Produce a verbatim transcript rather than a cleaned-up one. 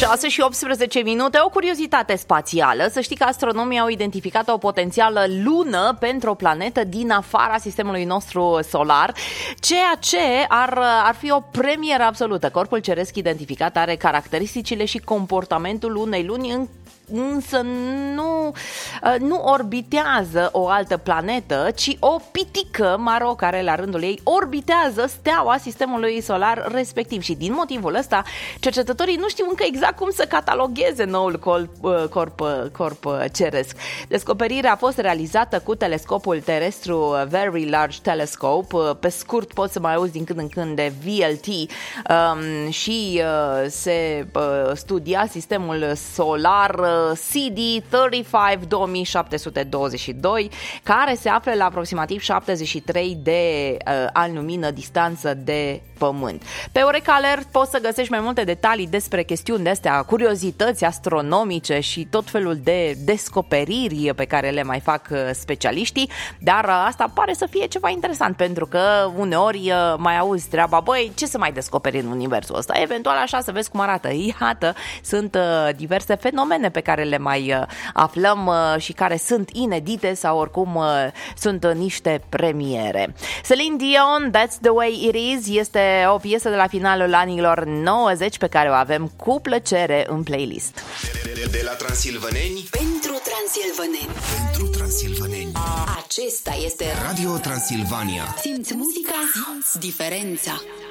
șase și optsprezece minute, o curiozitate spațială. Să știi că astronomii au identificat o potențială lună pentru o planetă din afara sistemului nostru solar, ceea ce ar, ar fi o premieră absolută. Corpul ceresc identificat are caracteristicile și comportamentul unei luni, în însă nu, nu orbitează o altă planetă, ci o pitică maro care la rândul ei orbitează steaua sistemului solar respectiv. Și din motivul ăsta, cercetătorii nu știu încă exact cum să catalogheze noul corp, corp, corp ceresc. Descoperirea a fost realizată cu telescopul terestru Very Large Telescope. Pe scurt poți să mai auzi din când în când de V L T, um, și uh, se uh, studia sistemul solar C D trei cinci două mii șapte sute douăzeci și doi, care se află la aproximativ șaptezeci și trei de uh, ani lumină distanță de Pământ. Pe Eureka Alert poți să găsești mai multe detalii despre chestiuni de astea, curiozități astronomice și tot felul de descoperiri pe care le mai fac specialiștii, dar asta pare să fie ceva interesant, pentru că uneori mai auzi treaba, băi, ce să mai descoperi în universul ăsta? Eventual așa să vezi cum arată. Iată, sunt diverse fenomene pe care le mai aflăm și care sunt inedite sau oricum sunt niște premiere. Celine Dion, That's the Way It Is, este o piesă de la finalul anilor nouăzeci pe care o avem cu plăcere în playlist. De, de, de la Transilvaneni pentru Transilvaneni. Pentru Transilvaneni. Acesta este Radio Transilvania. Simți muzica, simți diferența.